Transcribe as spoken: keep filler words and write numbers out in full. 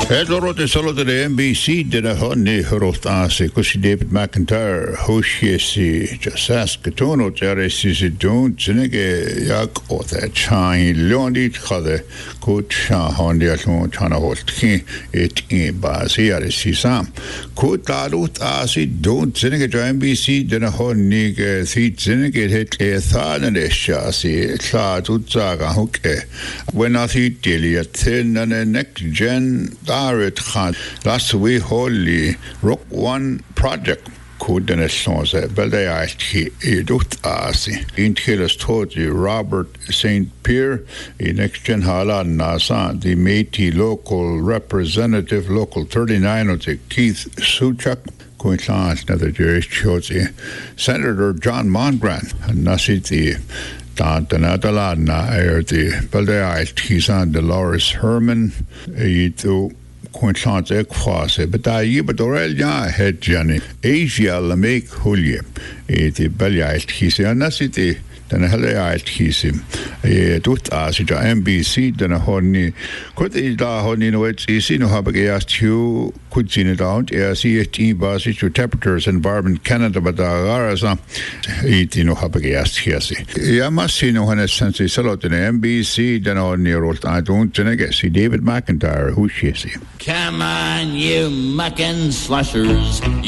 Edward solo de N B C did a honey hurltasi kusi David McIntyre hoshesi Saskatoon teresi don't zinege yak o that chain leondi khade kut hondi alon chana holtki it in basi aresisam kut darut asi don't zinege N B C did a honey thi zinege het ethan eshasi klar tutsaga hoke when I see daily at ten and next gen Darit Khan last week holy rock one project could the nations belde aski edut asi in Taylor's told you Robert Saint Pierre in next gen hala nasa the Métis local representative local thirty-nine of the Keith Suchak Queensland another Jewish Chosi Senator John Mongrand and nasi the Dan Nadalana er the Baldai Tisan Dolores Herman itu Queensland Equase but I Yibadorel ya head Jenny Asia la make Julie the Baldai Tisan Nasiti den hele Tisim e dut as ja N B C den honni could I da honni no it's easy no have asked you could see it out er C H T basis to temperatures environment Canada but da asa it no have asked here see ja must no when sense solo den N B C den honni rolt I don't guess see David McIntyre who she see come on you mucking slushers